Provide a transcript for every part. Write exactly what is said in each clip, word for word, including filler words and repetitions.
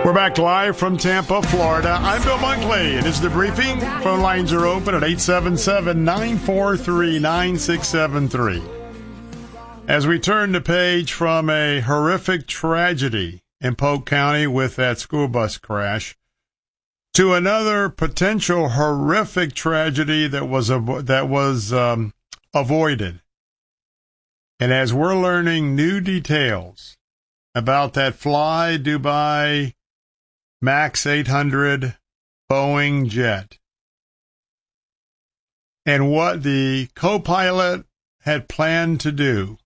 We're back live from Tampa, Florida. I'm Bill Bunkley. It is the briefing. Phone lines are open at eight seven seven, nine four three, nine six seven three. As we turn the page from a horrific tragedy in Polk County with that school bus crash to another potential horrific tragedy that was avo- that was um, avoided. And as we're learning new details about that Fly Dubai Max eight hundred Boeing jet and what the co-pilot had planned to do,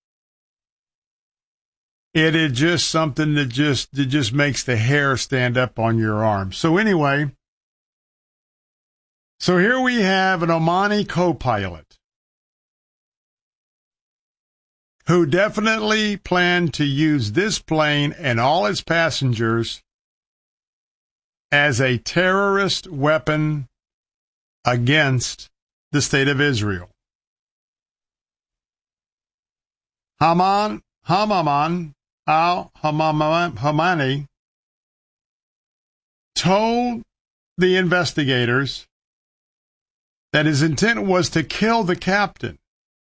it is just something that just that just makes the hair stand up on your arm. So anyway, so here we have an Omani co-pilot who definitely planned to use this plane and all its passengers as a terrorist weapon against the state of Israel. Haman, Hamaman al-Hamani told the investigators that his intent was to kill the captain,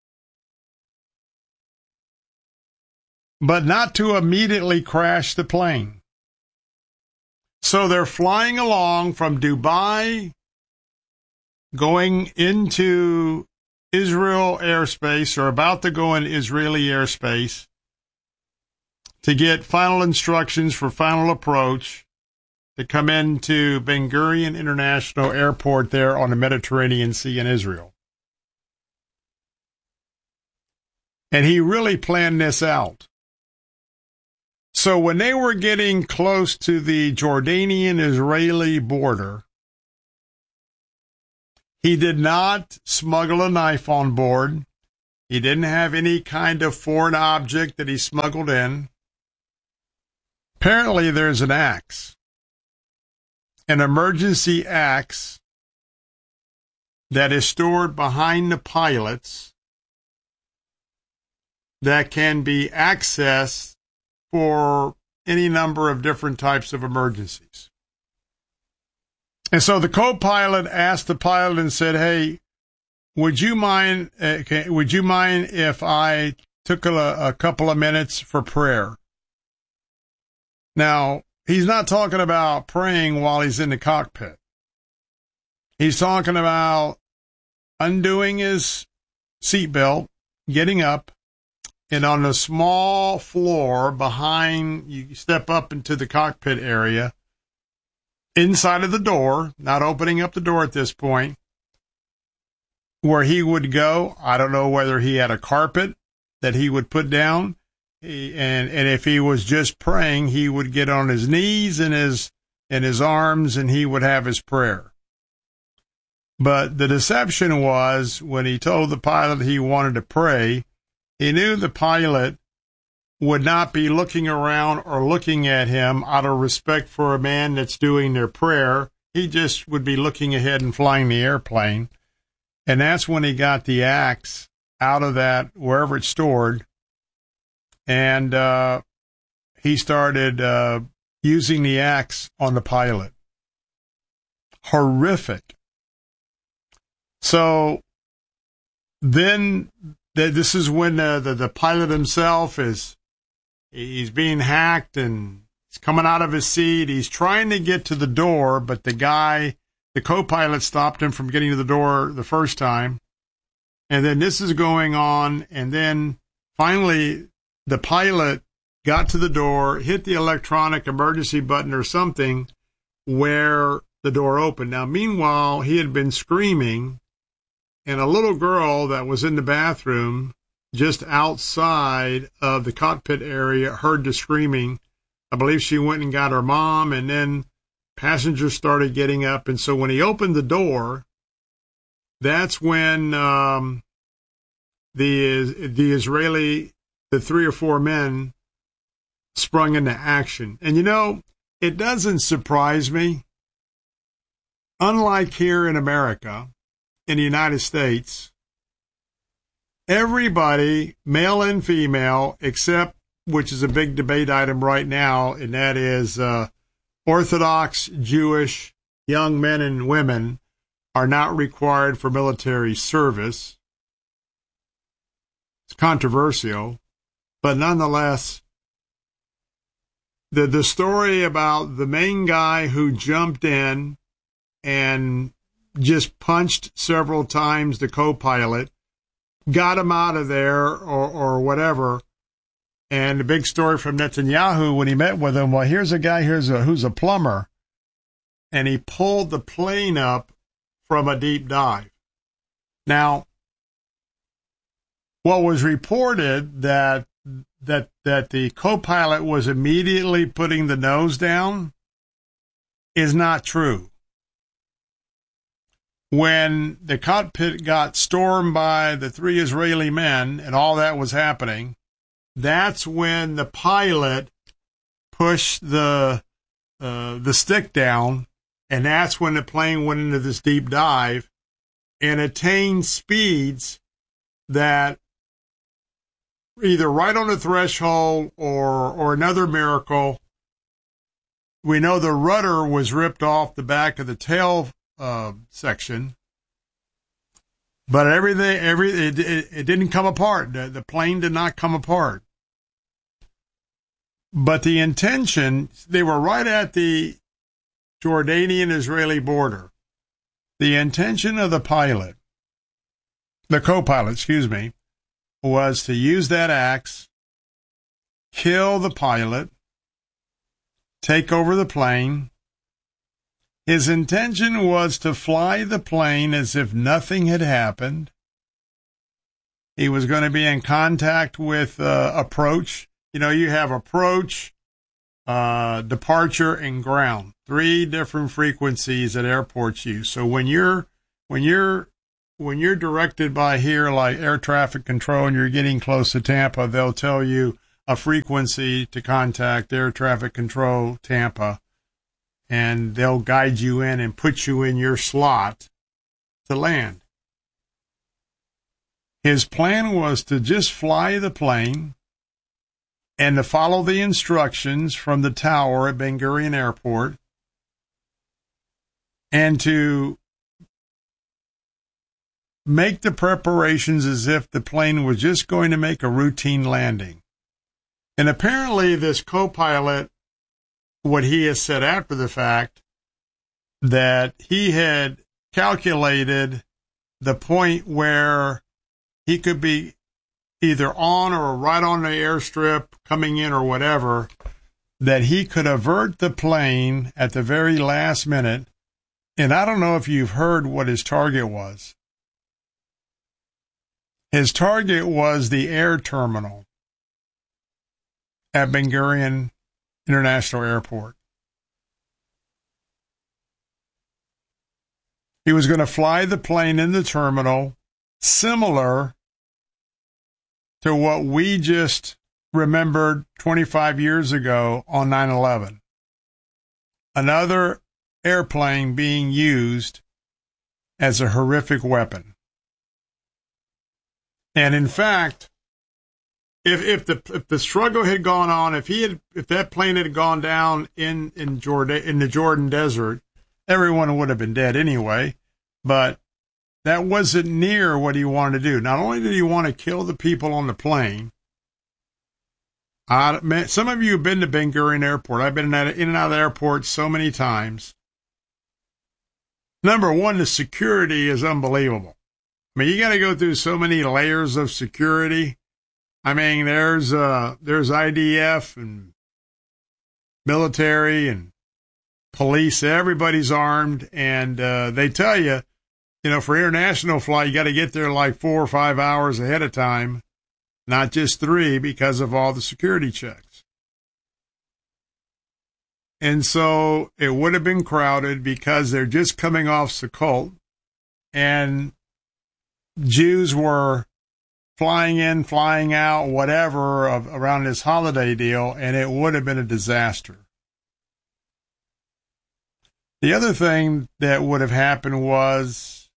but not to immediately crash the plane. So they're flying along from Dubai, going into Israel airspace, or about to go in Israeli airspace, to get final instructions for final approach to come into Ben Gurion International Airport there on the Mediterranean Sea in Israel. And he really planned this out. So when they were getting close to the Jordanian-Israeli border, he did not smuggle a knife on board. He didn't have any kind of foreign object that he smuggled in. Apparently, there's an axe, an emergency axe that is stored behind the pilots that can be accessed for any number of different types of emergencies. And so the co-pilot asked the pilot and said, hey, would you mind, uh, would you mind if I took a, a couple of minutes for prayer? Now, he's not talking about praying while he's in the cockpit. He's talking about undoing his seatbelt, getting up, and on the small floor behind, you step up into the cockpit area, inside of the door, not opening up the door at this point, where he would go. I don't know whether he had a carpet that he would put down, he, and and if he was just praying, he would get on his knees and his and his arms, and he would have his prayer. But the deception was when he told the pilot he wanted to pray, he knew the pilot would not be looking around or looking at him out of respect for a man that's doing their prayer. He just would be looking ahead and flying the airplane. And that's when he got the axe out of that, wherever it's stored. And uh, he started uh, using the axe on the pilot. Horrific. So then this is when uh, the, the pilot himself is, he's being hacked and he's coming out of his seat. He's trying to get to the door, but the guy, the co-pilot stopped him from getting to the door the first time. And then this is going on. And then finally the pilot got to the door, hit the electronic emergency button or something where the door opened. Now, meanwhile, he had been screaming, and a little girl that was in the bathroom just outside of the cockpit area heard the screaming. I believe she went and got her mom, and then passengers started getting up. And so when he opened the door, that's when um, the the Israeli, the three or four men sprung into action. And, you know, it doesn't surprise me. Unlike here in America, in the United States, everybody, male and female, except, which is a big debate item right now, and that is uh, Orthodox Jewish young men and women are not required for military service. It's controversial, but nonetheless, the, the story about the main guy who jumped in and just punched several times the co-pilot, got him out of there or, or whatever. And the big story from Netanyahu when he met with him, well, here's a guy here's a, who's a plumber, and he pulled the plane up from a deep dive. Now, what was reported that that that the co-pilot was immediately putting the nose down is not true. When the cockpit got stormed by the three Israeli men and all that was happening, that's when the pilot pushed the uh, the stick down, and that's when the plane went into this deep dive and attained speeds that either right on the threshold or or another miracle. We know the rudder was ripped off the back of the tail uh, section, but everything, every it, it, it didn't come apart. The, the plane did not come apart. But the intention, they were right at the Jordanian-Israeli border. The intention of the pilot, the co-pilot, excuse me, was to use that axe, kill the pilot, take over the plane. His intention was to fly the plane as if nothing had happened. He was going to be in contact with uh, approach. You know, you have approach, uh, departure, and ground. Three different frequencies that airports use. So when you're when you're when you're directed by here, like air traffic control, and you're getting close to Tampa, they'll tell you a frequency to contact air traffic control Tampa, and they'll guide you in and put you in your slot to land. His plan was to just fly the plane and to follow the instructions from the tower at Ben Gurion Airport, and to make the preparations as if the plane was just going to make a routine landing. And apparently this co-pilot, what he has said after the fact, that he had calculated the point where he could be either on or right on the airstrip coming in or whatever, that he could avert the plane at the very last minute. And I don't know if you've heard what his target was. His target was the air terminal at Ben Gurion International Airport. He was going to fly the plane in the terminal, similar to what we just remembered twenty-five years ago on nine eleven. Another airplane being used as a horrific weapon. And in fact, if if the if the struggle had gone on, if he had if that plane had gone down in in Jordan in the Jordan Desert, everyone would have been dead anyway. But that wasn't near what he wanted to do. Not only did he want to kill the people on the plane. Uh, man, some of you have been to Ben Gurion Airport. I've been in and out of the airport so many times. Number one, the security is unbelievable. I mean, you got to go through so many layers of security. I mean, there's uh, there's I D F and military and police. Everybody's armed, and uh, they tell you, you know, for international flight, you got to get there like four or five hours ahead of time, not just three, because of all the security checks. And so it would have been crowded because they're just coming off Sukkot, and Jews were flying in, flying out, whatever, of, around this holiday deal, and it would have been a disaster. The other thing that would have happened was,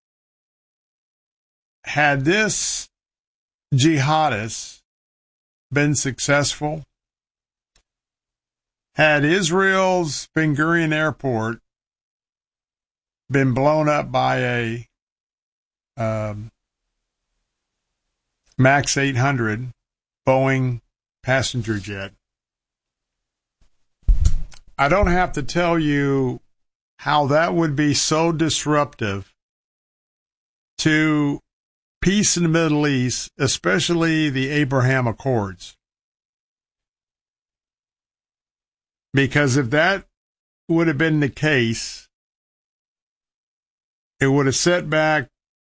had this jihadist been successful, Had Israel's Ben Gurion Airport been blown up by a um, Max eight hundred Boeing passenger jet, I don't have to tell you how that would be so disruptive to peace in the Middle East, especially the Abraham Accords. Because if that would have been the case, it would have set back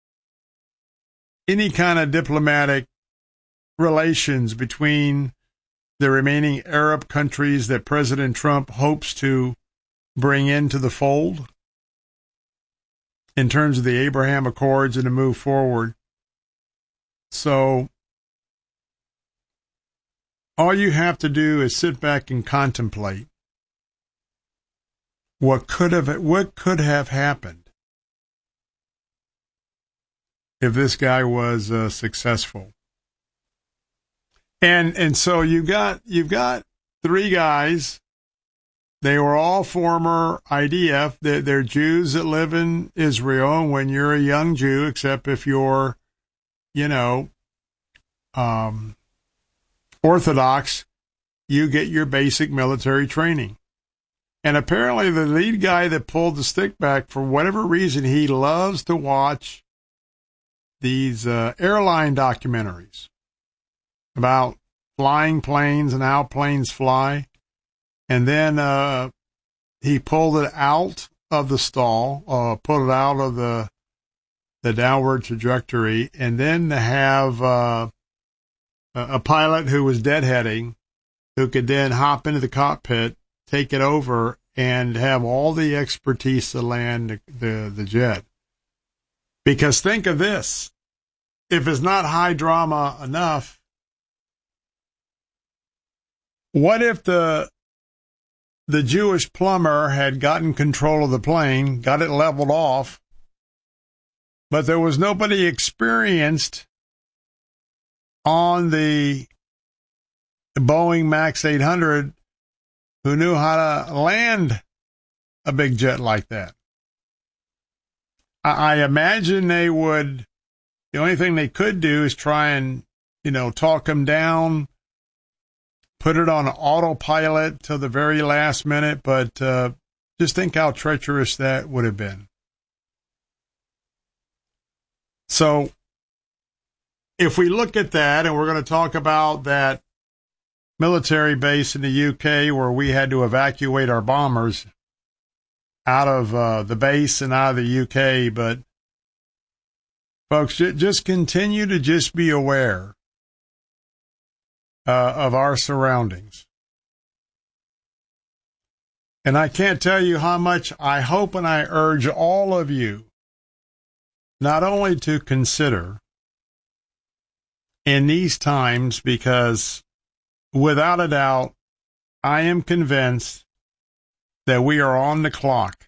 any kind of diplomatic relations between the remaining Arab countries that President Trump hopes to bring into the fold in terms of the Abraham Accords and to move forward. So all you have to do is sit back and contemplate what could have what could have happened if this guy was uh, successful. And and so you got you've got three guys. They were all former I D F. They're, they're Jews that live in Israel. And when you're a young Jew, except if you're, you know, um, Orthodox, you get your basic military training. And apparently the lead guy that pulled the stick back, for whatever reason, he loves to watch these uh, airline documentaries about flying planes and how planes fly. And then uh, he pulled it out of the stall, uh, put it out of the the downward trajectory, and then to have uh, a pilot who was deadheading, who could then hop into the cockpit, take it over, and have all the expertise to land the, the, the jet. Because think of this. If it's not high drama enough, what if the the Jewish plumber had gotten control of the plane, got it leveled off, but there was nobody experienced on the Boeing Max eight hundred who knew how to land a big jet like that? I, I imagine they would, the only thing they could do is try and, you know, talk him down, put it on autopilot till the very last minute, but uh, just think how treacherous that would have been. So if we look at that, and we're going to talk about that military base in the U K where we had to evacuate our bombers out of uh, the base and out of the U K, but folks, just continue to just be aware Uh, of our surroundings. And I can't tell you how much I hope and I urge all of you not only to consider in these times, because without a doubt, I am convinced that we are on the clock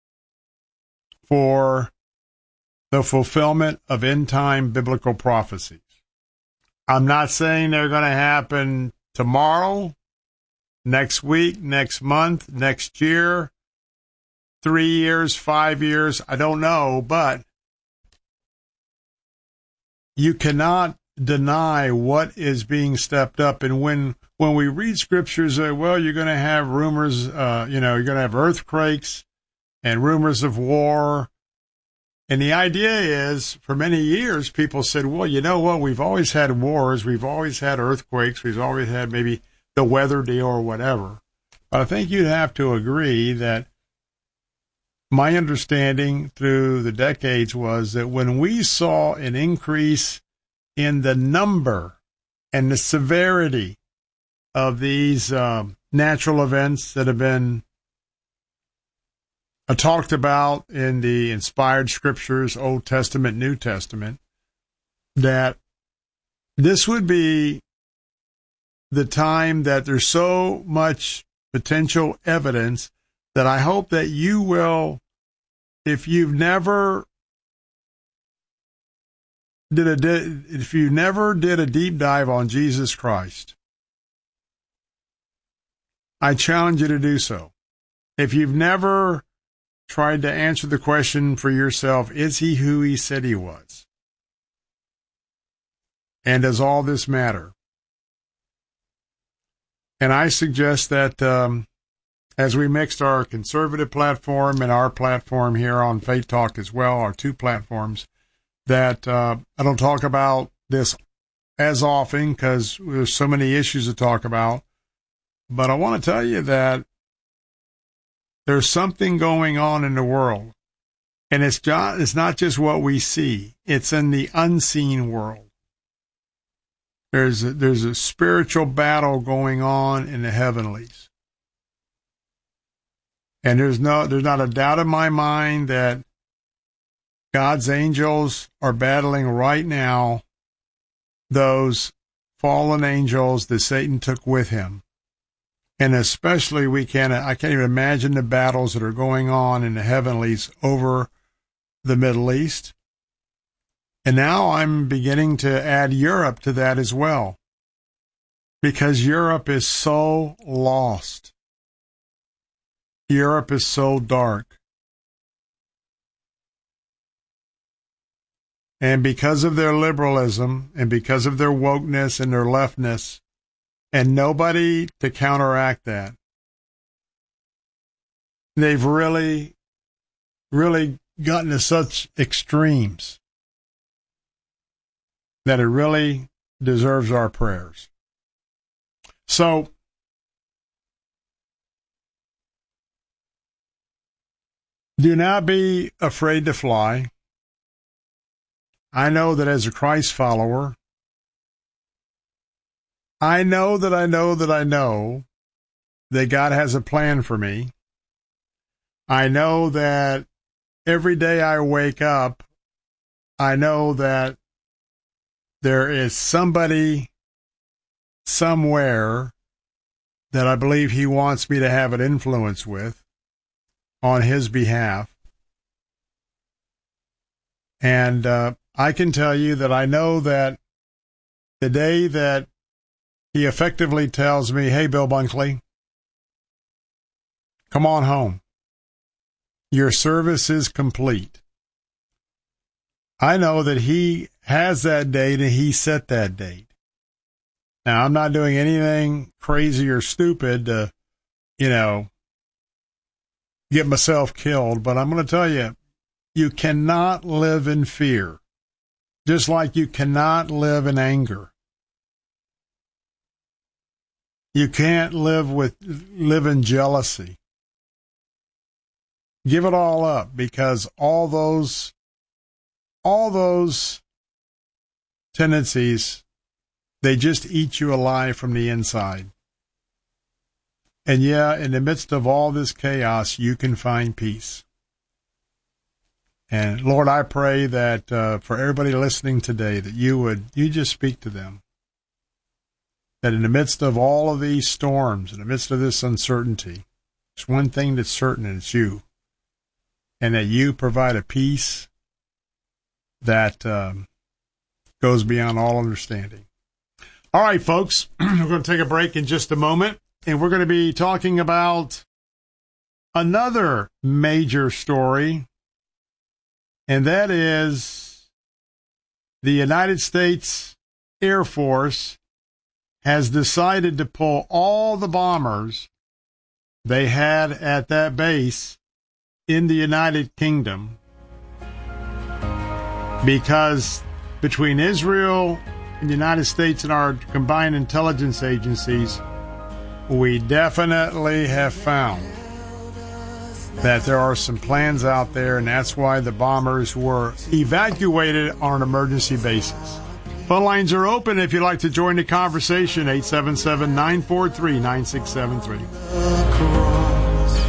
for the fulfillment of end-time biblical prophecies. I'm not saying they're going to happen tomorrow, next week, next month, next year, three years, five years, I don't know, but you cannot deny what is being stepped up. And when when we read scriptures, uh, well, you're going to have rumors, uh, you know, you're going to have earthquakes and rumors of war. And the idea is, for many years, people said, well, you know what, we've always had wars, we've always had earthquakes, we've always had maybe the weather deal or whatever. But I think you'd have to agree that my understanding through the decades was that when we saw an increase in the number and the severity of these um, natural events that have been I talked about in the inspired scriptures, Old Testament, New Testament, that this would be the time that there's so much potential evidence that I hope that you will, if you've never did a if you never did a deep dive on Jesus Christ, I challenge you to do so. If you've never tried to answer the question for yourself, is he who he said he was? And does all this matter? And I suggest that um, as we mixed our conservative platform and our platform here on Faith Talk as well, our two platforms, that uh, I don't talk about this as often because there's so many issues to talk about. But I want to tell you that there's something going on in the world. And it's, just, it's not just what we see. It's in the unseen world. There's a, there's a spiritual battle going on in the heavenlies. And there's no there's not a doubt in my mind that God's angels are battling right now those fallen angels that Satan took with him. And especially we can't I can't even imagine the battles that are going on in the heavenlies over the Middle East. And now I'm beginning to add Europe to that as well, because Europe is so lost. Europe is so dark. And because of their liberalism and because of their wokeness and their leftness, and nobody to counteract that, they've really, really gotten to such extremes that it really deserves our prayers. So, do not be afraid to fly. I know that as a Christ follower, I know that I know that I know that God has a plan for me. I know that every day I wake up, I know that there is somebody somewhere that I believe he wants me to have an influence with on his behalf. And uh, I can tell you that I know that the day that he effectively tells me, hey, Bill Bunkley, come on home. Your service is complete. I know that he has that date and he set that date. Now, I'm not doing anything crazy or stupid to, you know, get myself killed, but I'm going to tell you, you cannot live in fear, just like you cannot live in anger. You can't live with live in jealousy. Give it all up, because all those all those tendencies, they just eat you alive from the inside. And yeah, in the midst of all this chaos, you can find peace. And Lord, I pray that uh, for everybody listening today, that you would, you just speak to them. That in the midst of all of these storms, in the midst of this uncertainty, there's one thing that's certain, and it's you. And that you provide a peace that um, goes beyond all understanding. All right, folks, we're going to take a break in just a moment, and we're going to be talking about another major story, and that is the United States Air Force has decided to pull all the bombers they had at that base in the United Kingdom, because between Israel and the United States and our combined intelligence agencies, we definitely have found that there are some plans out there, and that's why the bombers were evacuated on an emergency basis. Phone lines are open if you'd like to join the conversation, eight seven seven, nine four three, nine six seven three.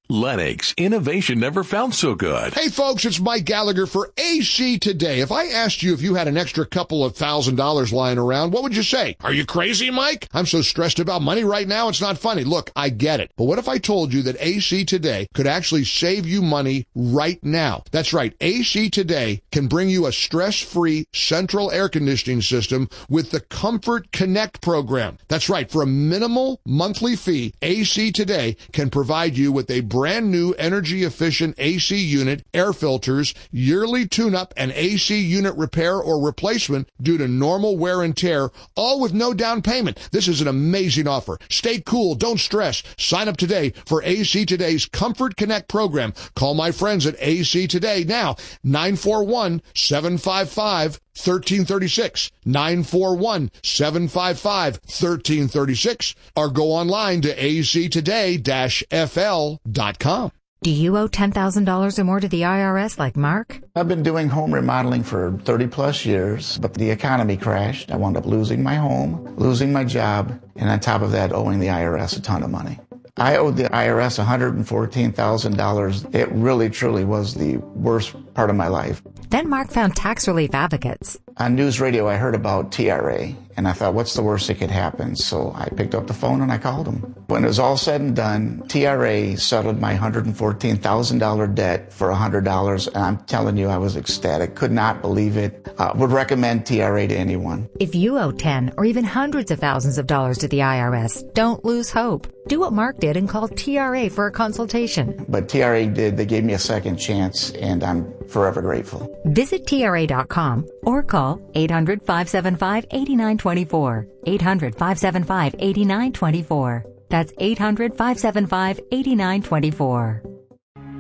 Lennox, innovation never felt so good. Hey folks, it's Mike Gallagher for A C Today. If I asked you if you had an extra couple of thousand dollars lying around, what would you say? Are you crazy, Mike? I'm so stressed about money right now, it's not funny. Look, I get it. But what if I told you that A C Today could actually save you money right now? That's right. A C Today can bring you a stress-free central air conditioning system with the Comfort Connect program. That's right. For a minimal monthly fee, A C Today can provide you with a brand new energy-efficient A C unit, air filters, yearly tune-up, and A C unit repair or replacement due to normal wear and tear, all with no down payment. This is an amazing offer. Stay cool. Don't stress. Sign up today for A C Today's Comfort Connect program. Call my friends at A C Today now, nine four one, seven five five, one three three six, nine four one, seven five five, one three three six, or go online to a c today dash f l dot com. Do you owe ten thousand dollars or more to the I R S like Mark? I've been doing home remodeling for thirty plus years, but the economy crashed. I wound up losing my home, losing my job, and on top of that, owing the I R S a ton of money. I owed the I R S one hundred fourteen thousand dollars. It really, truly was the worst part of my life. Then Mark found Tax Relief Advocates. On news radio, I heard about T R A, and I thought, what's the worst that could happen? So I picked up the phone and I called them. When it was all said and done, T R A settled my one hundred fourteen thousand dollars debt for one hundred dollars, and I'm telling you, I was ecstatic. Could not believe it. Uh, would recommend T R A to anyone. If you owe ten or even hundreds of thousands of dollars to the I R S, don't lose hope. Do what Mark did and call T R A for a consultation. But T R A did. They gave me a second chance, and I'm forever grateful. Visit T R A dot com or call eight hundred, five seven five, eight nine two four. eight hundred, five seven five, eight nine two four. That's eight hundred, five seven five, eight nine two four.